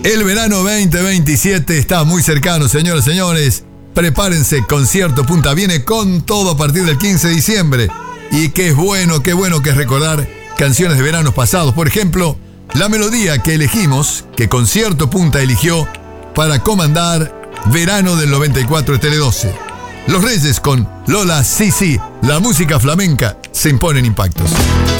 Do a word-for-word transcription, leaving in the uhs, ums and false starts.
El verano veinte veintisiete está muy cercano, señoras y señores. Prepárense, Concierto Punta viene con todo a partir del quince de diciembre. Y qué bueno, qué bueno que es recordar canciones de veranos pasados. Por ejemplo, la melodía que elegimos, que Concierto Punta eligió para comandar verano del noventa y cuatro de Tele doce. Los Reyes con Lola Sisi, la música flamenca se impone en Impactos.